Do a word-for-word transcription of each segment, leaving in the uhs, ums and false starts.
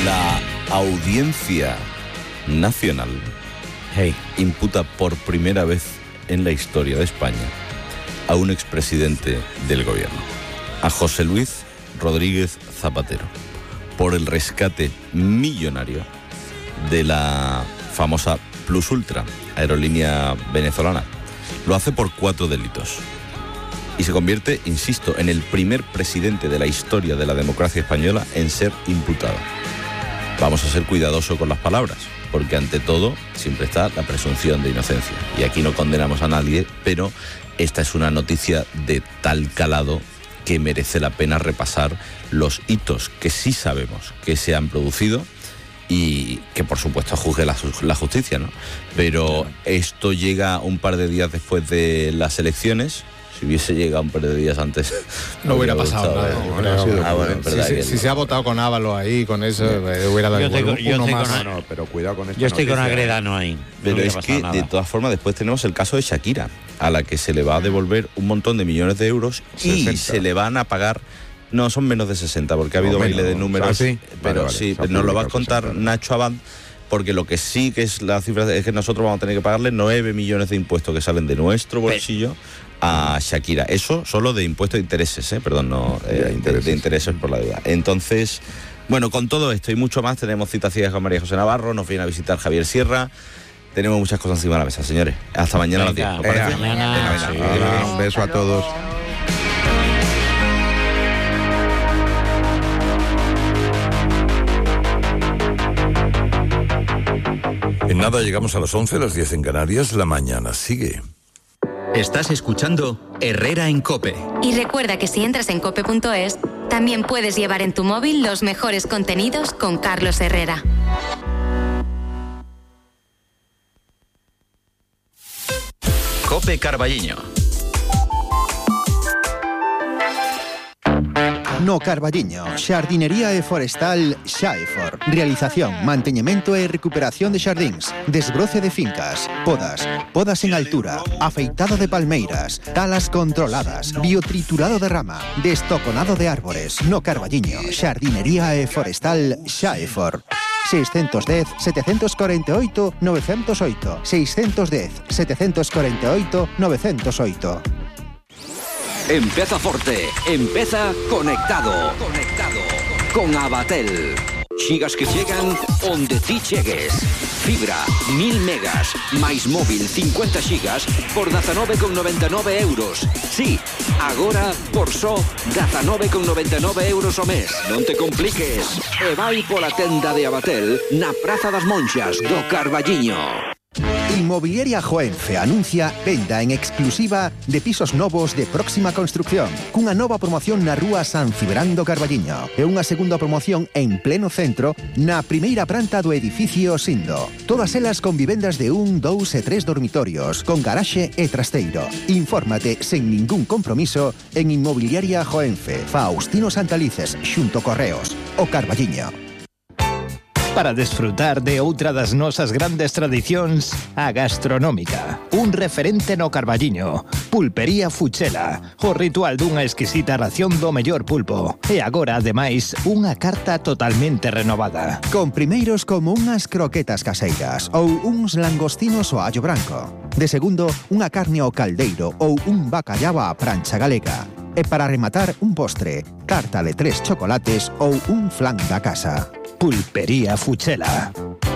La Audiencia Nacional hey. imputa por primera vez en la historia de España a un expresidente del gobierno, a José Luis Rodríguez Zapatero, por el rescate millonario de la famosa Plus Ultra, aerolínea venezolana. Lo hace por cuatro delitos y se convierte, insisto, en el primer presidente de la historia de la democracia española en ser imputado. Vamos a ser cuidadosos con las palabras, porque ante todo siempre está la presunción de inocencia. Y aquí no condenamos a nadie, pero esta es una noticia de tal calado que merece la pena repasar los hitos que sí sabemos que se han producido y que por supuesto juzgue la, la justicia, ¿no? Pero esto llega un par de días después de las elecciones. Si hubiese llegado un par de días antes, no hubiera pasado nada. No, no, no, ah, bueno, si, si, si se ha votado con Ávalo ahí, con eso, eh, hubiera dado igual, yo uno estoy más. Con, no, no, pero cuidado con esto. Yo estoy noticia. con Agredano ahí. No pero es que, nada. de todas formas, después tenemos el caso de Shakira, a la que se le va a devolver un montón de millones de euros sesenta. Y se le van a pagar... No, son menos de sesenta, porque ha habido no, baile menos, de números. ¿Ah, sí? Pero vale, vale, sí, nos lo va a contar sesenta. Nacho Abad, porque lo que sí que es la cifra es que nosotros vamos a tener que pagarle nueve millones de impuestos que salen de nuestro bolsillo a Shakira. Eso solo de impuestos de intereses, ¿eh? Perdón, no, eh, de, intereses. de intereses por la deuda. Entonces, bueno, con todo esto y mucho más, tenemos citas ciegas con María José Navarro, nos viene a visitar Javier Sierra. Tenemos muchas cosas encima de la mesa, señores. Hasta mañana a las diez, ¿os parece? Mañana. Venga, venga. Sí. Hola, un beso a todos. En nada llegamos a las once, las diez en Canarias, la mañana sigue. Estás escuchando Herrera en COPE. Y recuerda que si entras en cope punto es, también puedes llevar en tu móvil los mejores contenidos con Carlos Herrera. COPE Carballiño. No Carballiño, xardinería e forestal Xaefor. Realización, manteñemento e recuperación de xardíns, desbroce de fincas, podas, podas en altura, afeitado de palmeiras, talas controladas, biotriturado de rama, destoconado de árbores. No Carballiño, xardinería e forestal Xaefor. seiscentos dez, setecientos cuarenta y ocho, novecientos ocho. seiscentos dez, setecientos cuarenta y ocho, novecientos ocho. Empeza forte, empeza conectado. Conectado con Abatel. Xigas que chegan onde ti chegues. Fibra, mil megas, máis móvil cincuenta xigas por dezanove con noventa e nove euros. Sí, agora por só dezanove con noventa e nove euros o mes. Non te compliques. E vai pola tenda de Abatel na Praza das Monxas do Carballiño. Inmobiliaria Joenfe anuncia venda en exclusiva de pisos novos de próxima construcción, cunha nova promoción na rúa San Cibrán do Carballiño e unha segunda promoción en pleno centro na primeira planta do edificio Sindo. Todas elas con vivendas de un, dous e tres dormitorios, con garaxe e trasteiro. Infórmate sen ningún compromiso en Inmobiliaria Joenfe, Faustino Santalices, xunto Correos, o Carballiño. Para desfrutar de outra das nosas grandes tradicións, a gastronómica. Un referente no Carballiño. Pulpería Fuchela. O ritual dunha exquisita ración do mellor pulpo. E agora, ademais, unha carta totalmente renovada. Con primeiros como unhas croquetas caseiras ou uns langostinos ao allo branco. De segundo, unha carne ao caldeiro ou un bacallao á prancha galega. E para rematar, un postre, tarta de tres chocolates ou un flan da casa. Pulpería Fuchela.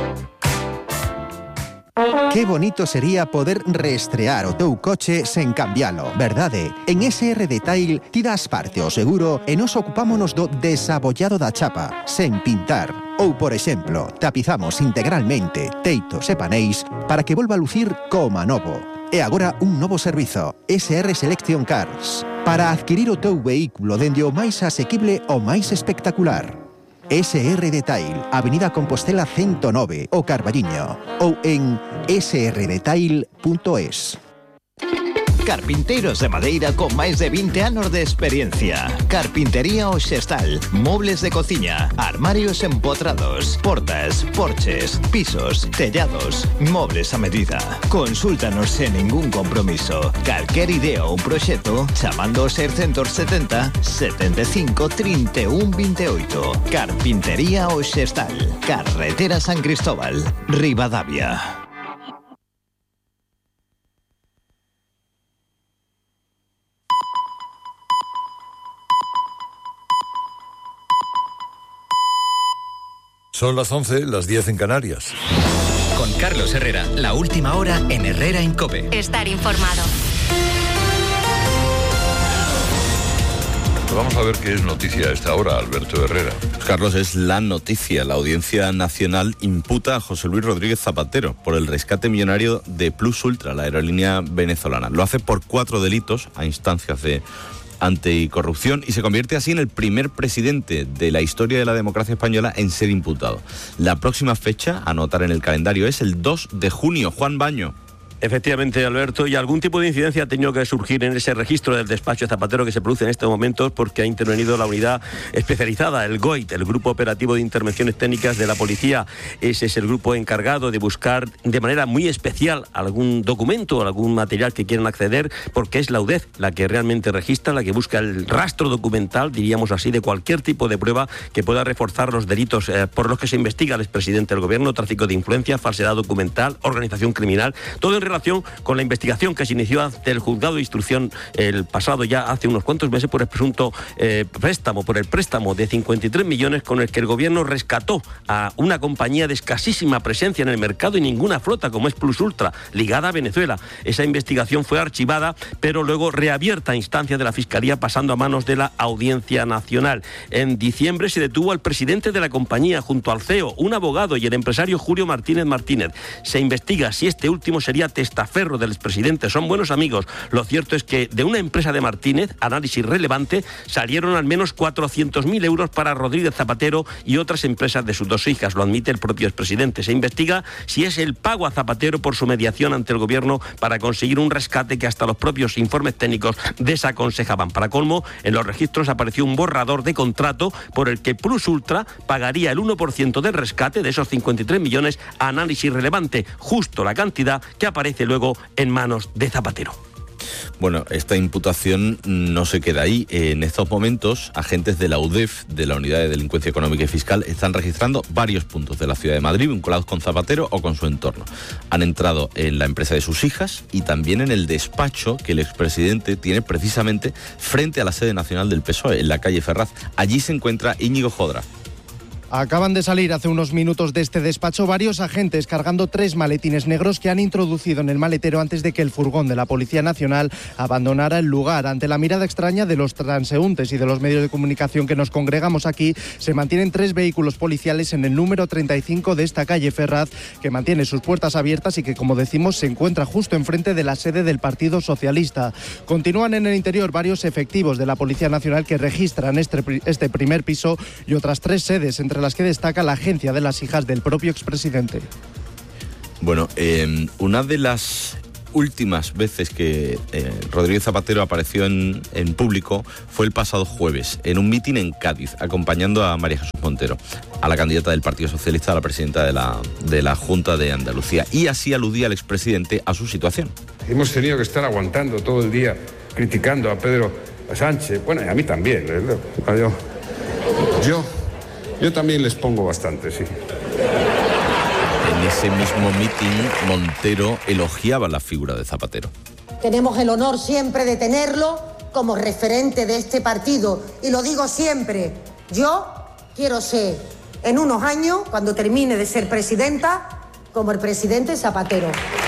Que bonito sería poder reestrear o teu coche sen cambialo, verdade? En S R Detail ti das parte ao seguro e nos ocupámonos do desabollado da chapa, sen pintar. Ou, por exemplo, tapizamos integralmente teitos e paneis para que volva a lucir como a novo. E agora un novo servizo, S R Selection Cars, para adquirir o teu vehículo dende o máis asequible ao máis espectacular. S R Detail, Avenida Compostela ciento nove, o Carballiño, ou en s r detail punto es. Carpinteiros de madeira con máis de vinte anos de experiencia. Carpintería Oxestal, mobles de cociña, armarios empotrados, portas, porches, pisos, tellados, mobles a medida. Consúltanos sen ningún compromiso. Calquer idea ou proxecto chamando ao seiscentos setenta, setenta e cinco, trinta e un, vinte e oito. Carpintería Oxestal, Carretera San Cristóbal, Ribadavia. Son las once, las diez en Canarias. Con Carlos Herrera, la última hora en Herrera en COPE. Estar informado. Vamos a ver qué es noticia a esta hora, Alberto Herrera. Carlos, es la noticia. La Audiencia Nacional imputa a José Luis Rodríguez Zapatero por el rescate millonario de Plus Ultra, la aerolínea venezolana. Lo hace por cuatro delitos a instancias de anticorrupción y se convierte así en el primer presidente de la historia de la democracia española en ser imputado. La próxima fecha a anotar en el calendario es el dos de junio. Juan Baño. Efectivamente, Alberto, y algún tipo de incidencia ha tenido que surgir en ese registro del despacho de Zapatero que se produce en estos momentos porque ha intervenido la unidad especializada, el G O I T, el Grupo Operativo de Intervenciones Técnicas de la Policía. Ese es el grupo encargado de buscar de manera muy especial algún documento o algún material que quieran acceder, porque es la U D E F la que realmente registra, la que busca el rastro documental, diríamos así, de cualquier tipo de prueba que pueda reforzar los delitos eh, por los que se investiga al expresidente del gobierno: tráfico de influencia, falsedad documental, organización criminal, todo en relación con la investigación que se inició ante el juzgado de instrucción el pasado ya hace unos cuantos meses por el presunto eh, préstamo, por el préstamo de cincuenta y tres millones con el que el gobierno rescató a una compañía de escasísima presencia en el mercado y ninguna flota como es Plus Ultra, ligada a Venezuela. Esa investigación fue archivada, pero luego reabierta a instancia de la Fiscalía, pasando a manos de la Audiencia Nacional. En diciembre se detuvo al presidente de la compañía junto al C E O, un abogado, y el empresario Julio Martínez Martínez. Se investiga si este último sería testaferro del expresidente. Son buenos amigos. Lo cierto es que de una empresa de Martínez, Análisis Relevante, salieron al menos cuatrocientos mil euros para Rodríguez Zapatero y otras empresas de sus dos hijas. Lo admite el propio expresidente. Se investiga si es el pago a Zapatero por su mediación ante el gobierno para conseguir un rescate que hasta los propios informes técnicos desaconsejaban. Para colmo, en los registros apareció un borrador de contrato por el que Plus Ultra pagaría el uno por ciento del rescate de esos cincuenta y tres millones a Análisis Relevante, justo la cantidad que aparece luego en manos de Zapatero. Bueno, esta imputación no se queda ahí. En estos momentos, agentes de la U D E F, de la Unidad de Delincuencia Económica y Fiscal, están registrando varios puntos de la ciudad de Madrid vinculados con Zapatero o con su entorno. Han entrado en la empresa de sus hijas y también en el despacho que el expresidente tiene precisamente frente a la sede nacional del P S O E, en la calle Ferraz. Allí se encuentra Íñigo Jodra. Acaban de salir hace unos minutos de este despacho varios agentes cargando tres maletines negros que han introducido en el maletero antes de que el furgón de la Policía Nacional abandonara el lugar. Ante la mirada extraña de los transeúntes y de los medios de comunicación que nos congregamos aquí, se mantienen tres vehículos policiales en el número treinta y cinco de esta calle Ferraz, que mantiene sus puertas abiertas y que, como decimos, se encuentra justo enfrente de la sede del Partido Socialista. Continúan en el interior varios efectivos de la Policía Nacional que registran este, este primer piso y otras tres sedes, entre las que destaca la agencia de las hijas del propio expresidente. Bueno, eh, una de las últimas veces que eh, Rodríguez Zapatero apareció en, en público fue el pasado jueves, en un mitin en Cádiz, acompañando a María Jesús Montero, a la candidata del Partido Socialista a la presidenta de la, de la Junta de Andalucía, y así aludía el expresidente a su situación. Hemos tenido que estar aguantando todo el día, criticando a Pedro Sánchez, bueno, y a mí también, ¿eh? yo, yo Yo también les pongo bastante, sí. En ese mismo mitin, Montero elogiaba la figura de Zapatero. Tenemos el honor siempre de tenerlo como referente de este partido. Y lo digo siempre, yo quiero ser, en unos años, cuando termine de ser presidenta, como el presidente Zapatero.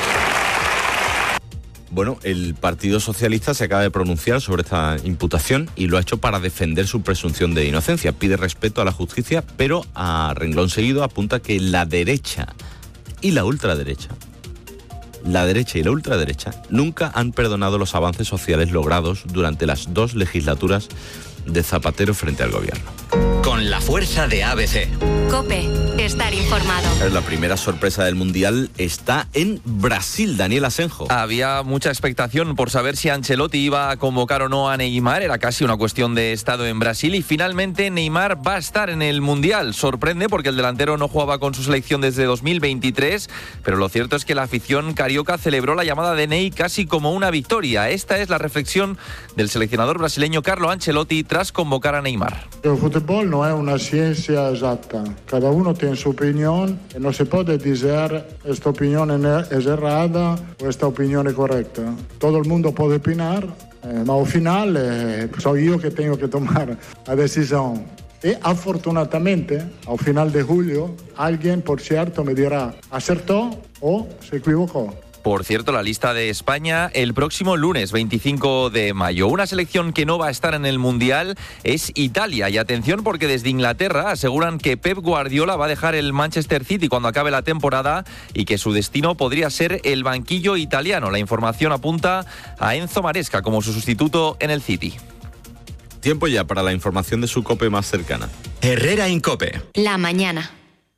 Bueno, el Partido Socialista se acaba de pronunciar sobre esta imputación y lo ha hecho para defender su presunción de inocencia. Pide respeto a la justicia, pero a renglón seguido apunta que la derecha y la ultraderecha, la derecha y la ultraderecha nunca han perdonado los avances sociales logrados durante las dos legislaturas de Zapatero frente al gobierno. con la fuerza de A B C. COPE, estar informado. La primera sorpresa del Mundial está en Brasil, Daniel Asenjo. Había mucha expectación por saber si Ancelotti iba a convocar o no a Neymar, era casi una cuestión de estado en Brasil y finalmente Neymar va a estar en el Mundial. Sorprende porque el delantero no jugaba con su selección desde dos mil veintitrés, pero lo cierto es que la afición carioca celebró la llamada de Ney casi como una victoria. Esta es la reflexión del seleccionador brasileño Carlo Ancelotti tras convocar a Neymar. El fútbol no es una ciencia exacta. Cada uno tiene su opinión y no se puede decir esta opinión es errada o esta opinión es correcta. Todo el mundo puede opinar, eh, pero al final eh, soy yo que tengo que tomar la decisión. Y afortunadamente, al final de julio, alguien, por cierto, me dirá, ¿acertó o se equivocó? Por cierto, la lista de España el próximo lunes veinticinco de mayo. Una selección que no va a estar en el Mundial es Italia. Y atención porque desde Inglaterra aseguran que Pep Guardiola va a dejar el Manchester City cuando acabe la temporada y que su destino podría ser el banquillo italiano. La información apunta a Enzo Maresca como su sustituto en el City. Tiempo ya para la información de su COPE más cercana. Herrera en COPE. La mañana.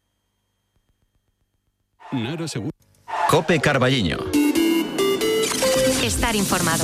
COPE Carballiño. Estar informado.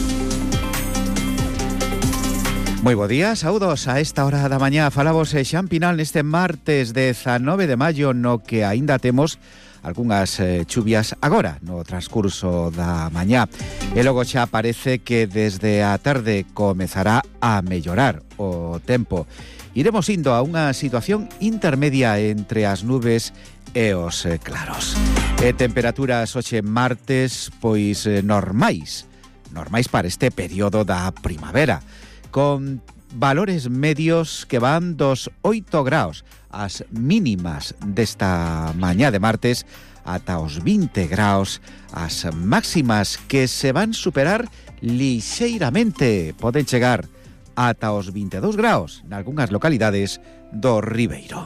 Moi bo día, saúdos a esta hora da mañá. Falamos xa en Pinal neste martes dezanove de maio no que aínda temos algunhas eh, chuvias agora no transcurso da mañá. E logo xa parece que desde a tarde comezará a mellorar o tempo. Iremos indo a unha situación intermedia entre as nubes e os eh, claros. E temperaturas hoxe martes pois eh, normais, normais para este período da primavera, con valores medios que van dos oito graus as mínimas desta mañá de martes ata os vinte graus as máximas que se van superar lixeiramente, poden chegar ata os vinte e dous graus nalgunhas localidades do Ribeiro.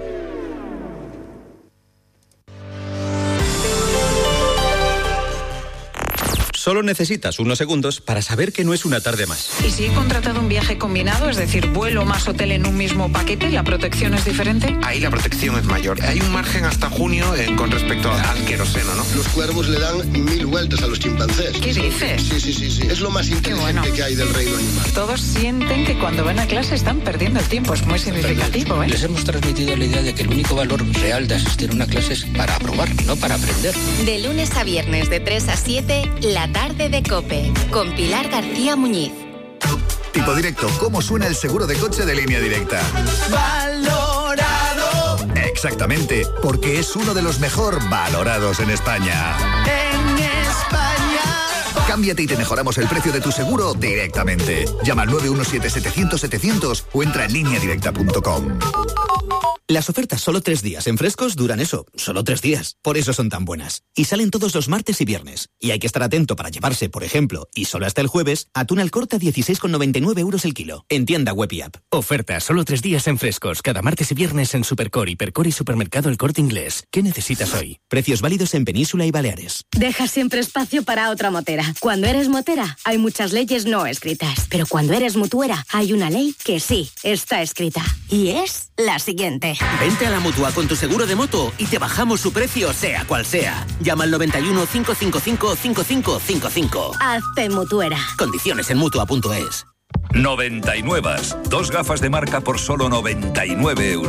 Solo necesitas unos segundos para saber que no es una tarde más. ¿Y si he contratado un viaje combinado, es decir, vuelo más hotel en un mismo paquete, la protección es diferente? Ahí la protección es mayor. Hay un margen hasta junio eh, con respecto al queroseno, ¿no? Los cuervos le dan mil vueltas a los chimpancés. ¿Qué dices? Sí, sí, sí, sí. Es lo más inteligente bueno. que hay del reino animal. Todos sienten que cuando van a clase están perdiendo el tiempo. Es muy significativo, ¿eh? Les hemos transmitido la idea de que el único valor real de asistir a una clase es para aprobar, no para aprender. De lunes a viernes de tres a siete, la tarde de COPE. Con Pilar García Muñiz. Tipo directo, ¿cómo suena el seguro de coche de Línea Directa? ¡Valorado! Exactamente, porque es uno de los mejor valorados en España. En España. Cámbiate y te mejoramos el precio de tu seguro directamente. Llama al nueve uno siete, setecientos, setecientos o entra en línea directa punto com. Las ofertas solo tres días en Frescos duran eso, solo tres días. Por eso son tan buenas. Y salen todos los martes y viernes. Y hay que estar atento para llevarse, por ejemplo, y solo hasta el jueves, atún al corte a dieciséis con noventa y nueve euros el kilo. En tienda web y app. Ofertas solo tres días en Frescos. Cada martes y viernes en Supercor, Hipercor y Supermercado El Corte Inglés. ¿Qué necesitas hoy? Precios válidos en Península y Baleares. Deja siempre espacio para otra motera. Cuando eres motera, hay muchas leyes no escritas. Pero cuando eres mutuera, hay una ley que sí está escrita. Y es la siguiente. Vente a la Mutua con tu seguro de moto y te bajamos su precio sea cual sea. Llama al noventa y uno, cinco cinco cinco, cinco cinco cinco cinco. Hazte mutuera. Condiciones en mutua punto es. noventa y nueve. Dos gafas de marca por solo noventa y nueve euros.